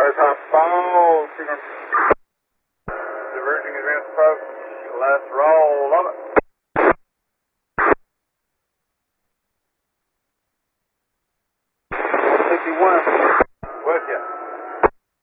top ball, diverging advance approach, let's roll of it. 51.